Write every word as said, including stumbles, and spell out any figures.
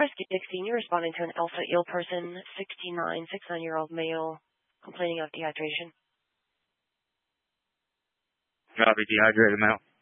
Rescue sixteen, you're responding to an alpha ill person, sixty-nine, sixty-nine-year-old male, complaining of dehydration. Copy, dehydrated male.